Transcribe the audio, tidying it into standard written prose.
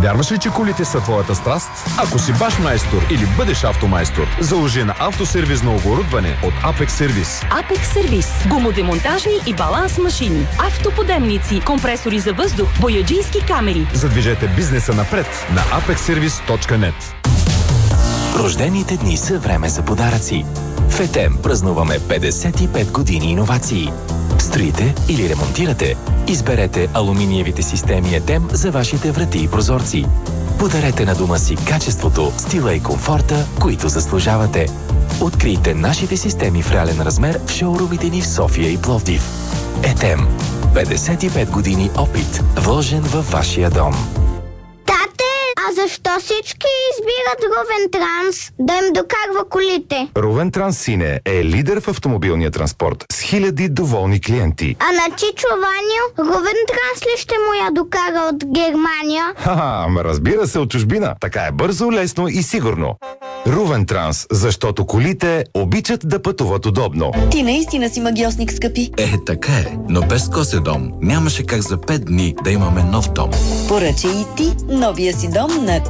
Вярваш ли, че колите са твоята страст? Ако си баш майстор или бъдеш автомайстор, заложи на автосервизно оборудване от Apex Service. Apex Service. Гумодемонтажни и баланс машини, автоподемници, компресори за въздух, бояджийски камери. Задвижете бизнеса напред на apexservice.net. Рождените дни са време за подаръци. В Етем празнуваме 55 години иновации. Строите или ремонтирате? Изберете алуминиевите системи Етем за вашите врати и прозорци. Подарете на дома си качеството, стила и комфорта, които заслужавате. Открийте нашите системи в реален размер в шоурумите ни в София и Пловдив. Етем. 55 години опит, вложен във вашия дом. А защо всички избират Ровен Транс да им докарва колите? Ровен Транс Сине е лидер в автомобилния транспорт с хиляди доволни клиенти. А на Чичо Ваню Ровен Транс ли ще му я докара от Германия? Ама разбира се, от чужбина. Така е бързо, лесно и сигурно. Ровен Транс, защото колите обичат да пътуват удобно. Ти наистина си магиосник, скъпи. Така е, но без Коседом нямаше как за 5 дни да имаме нов дом. Поръчай и ти новия си дом на